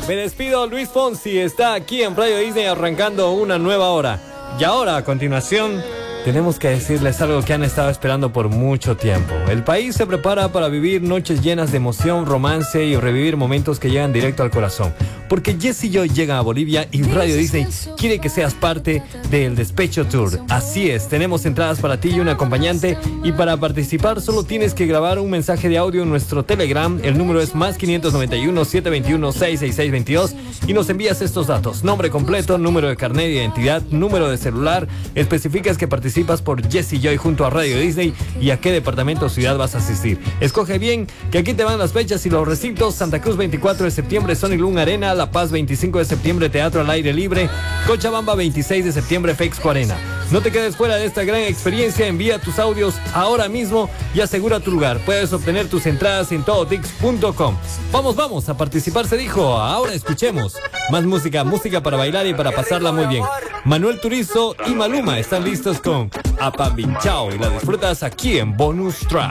Me despido, Luis Fonsi está aquí en Radio Disney arrancando una nueva hora. Y ahora, a continuación, tenemos que decirles algo que han estado esperando por mucho tiempo. El país se prepara para vivir noches llenas de emoción, romance y revivir momentos que llegan directo al corazón. Porque Jesse Joy llega a Bolivia y Radio Disney quiere que seas parte del Despecho Tour. Así es, tenemos entradas para ti y un acompañante. Y para participar solo tienes que grabar un mensaje de audio en nuestro Telegram. El número es más 591-721-66622 y nos envías estos datos: nombre completo, número de carnet de identidad, número de celular. Especificas que participas por Jesse Joy junto a Radio Disney y a qué departamento o ciudad vas a asistir. Escoge bien, que aquí te van las fechas y los recintos: Santa Cruz 24 de septiembre, Sony Luna Arena; La Paz 25 de septiembre, Teatro al Aire Libre; Cochabamba 26 de septiembre, Fexco Arena. No te quedes fuera de esta gran experiencia, envía tus audios ahora mismo y asegura tu lugar. Puedes obtener tus entradas en todotix.com. Vamos a participar, se dijo. Ahora escuchemos más música para bailar y para pasarla muy bien. Manuel Turizo y Maluma están listos con Apambichao y la disfrutas aquí en Bonus Track.